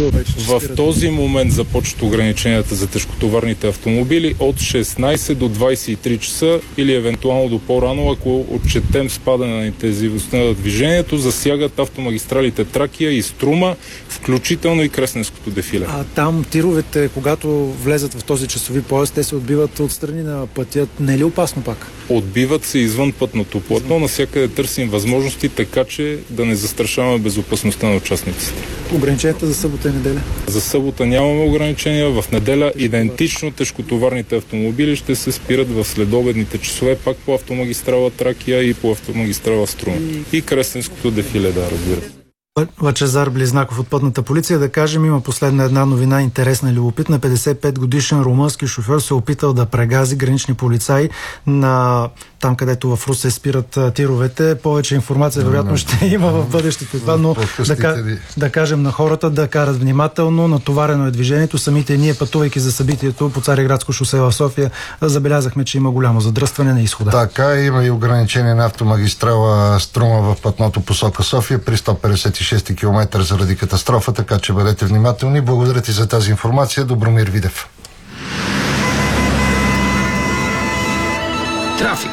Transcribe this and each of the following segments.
В този момент започват ограниченията за тежкотоварните автомобили от 16 до 23 часа или евентуално до по-рано, ако отчетем спадане на интензивността на движението, засягат автомагистралите Тракия и Струма, включително и Кресненското дефиле. А там тировете, когато влезат в този часови пояс, те се отбиват от страни на пътя. Не е ли опасно пак? Отбиват се извън пътното платно, навсякъде търсим възможности, така че да не застрашаваме безопасността на участниците. Ограниченията за събота и неделя? За събота нямаме ограничения. В неделя идентично тежкотоварните автомобили ще се спират в следобедните часове пак по автомагистрала Тракия и по автомагистрала Струма. И Кресненското дефиле, да, разбира. Лъчезар Близнаков от Пътната полиция. Да кажем, има последна една новина, интересна и любопитна. 55-годишен румънски шофьор се опитал да прегази гранични полицаи на там, където в Русе спират тировете. Повече информация вероятно ще има в бъдещето това, но да кажем на хората да карат внимателно, натоварено е движението. Самите ние, пътувайки за събитието по Цариградско шосе в София, забелязахме, че има голямо задръстване на изхода. Така, има и ограничение на автомагистрала Струма в платното посока София при 156 км заради катастрофа, така че бъдете внимателни. Благодаря ти за тази информация, Добромир Видев. Трафик.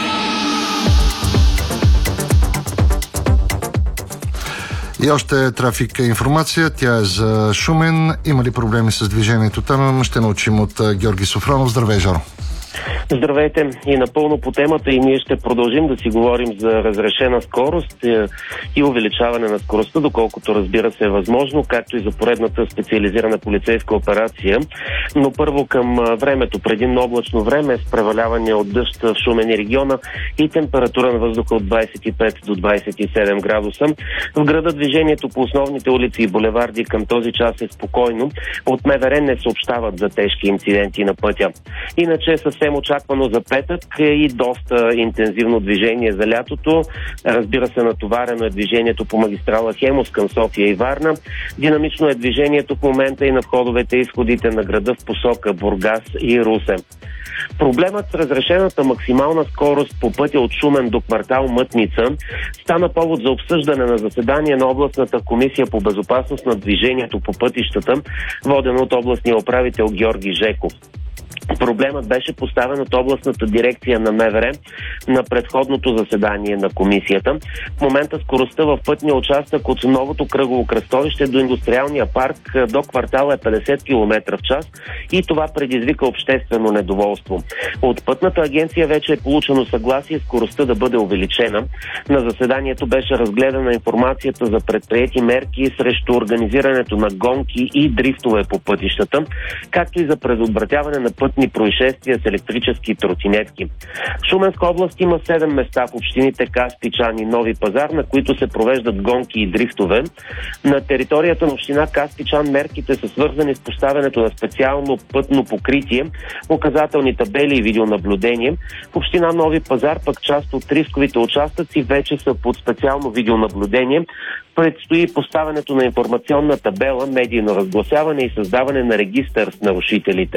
И още трафик информация. Тя е за Шумен. Има ли проблеми с движението там? Ще научим от Георги Софронов. Здравей, Жоро. Здравейте и напълно по темата и ние ще продължим да си говорим за разрешена скорост и увеличаване на скоростта, доколкото разбира се е възможно, както и за поредната специализирана полицейска операция. Но първо към времето. Предимно облачно време с преваляване от дъжд в Шумен и региона и температура на въздуха от 25 до 27 градуса. В града движението по основните улици и булеварди към този час е спокойно. От МВР не съобщават за тежки инциденти на пътя. Иначе съвсем очаквано за петък и доста интензивно движение за лятото. Разбира се, натоварено е движението по магистрала Хемус към София и Варна. Динамично е движението в момента и на входовете и изходите на града в посока Бургас и Русе. Проблемът с разрешената максимална скорост по пътя от Шумен до квартал Мътница стана повод за обсъждане на заседание на областната комисия по безопасност на движението по пътищата, водено от областния управител Георги Жеков. Проблемът беше поставен от областната дирекция на МВР на предходното заседание на комисията. В момента скоростта в пътния участък от новото кръгово кръстовище до индустриалния парк до квартала е 50 км в час и това предизвика обществено недоволство. От пътната агенция вече е получено съгласие скоростта да бъде увеличена. На заседанието беше разгледана информацията за предприети мерки срещу организирането на гонки и дрифтове по пътищата, както и за предотвратяване на пътни происшествия с електрически тротинетки. В Шуменска област има 7 места в общините Каспичан и Нови пазар, на които се провеждат гонки и дрифтове. На територията на община Каспичан мерките са свързани с поставянето на специално пътно покритие, указателни табели и видеонаблюдение. В община Нови пазар пък част от рисковите участъци вече са под специално видеонаблюдение. Предстои поставянето на информационна табела, медийно разгласяване и създаване на регистър с нарушителите.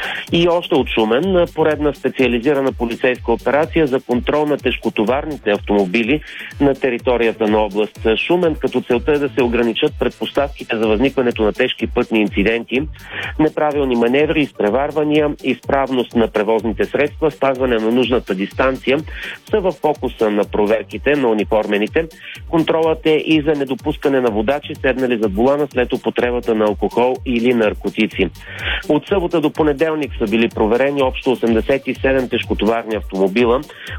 И още от Шумен, поредна специализирана полицейска операция за контрол на тежкотоварните автомобили на територията на област Шумен, като целта е да се ограничат предпоставките за възникването на тежки пътни инциденти, неправилни маневри, изпреварвания, изправност на превозните средства, спазване на нужната дистанция са в фокуса на проверките на униформените. Контролът е и за недопускане на водачи, седнали зад волана след употребата на алкохол или наркотици. От събота до понеделник са били проверени общо 87 тежкотоварни автомобила.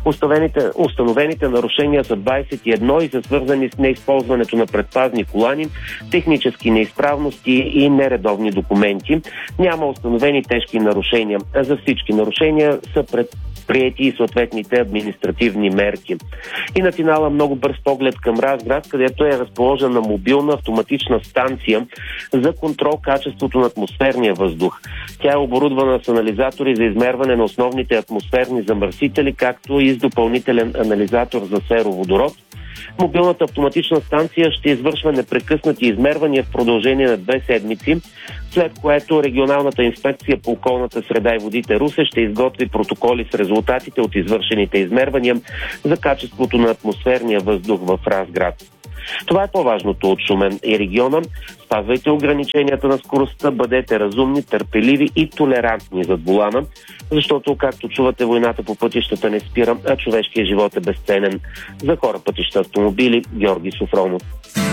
Установените нарушения са 21 и са свързани с неизползването на предпазни колани, технически неизправности и нередовни документи. Няма установени тежки нарушения. За всички нарушения са приети и съответните административни мерки. И на финала много бърз поглед към Разград, където е разположена мобилна автоматична станция за контрол качеството на атмосферния въздух. Тя е оборудвана с анализатори за измерване на основните атмосферни замърсители, както и с допълнителен анализатор за сероводород. Мобилната автоматична станция ще извършва непрекъснати измервания в продължение на 2 седмици, след което регионалната инспекция по околната среда и водите Русе ще изготви протоколи с резултатите от извършените измервания за качеството на атмосферния въздух в Разград. Това е по-важното от Шумен и региона. Спазвайте ограниченията на скоростта, бъдете разумни, търпеливи и толерантни зад волана, защото, както чувате, войната по пътищата не спира, а човешкият живот е безценен. За хора, пътища, автомобили, Георги Софронов.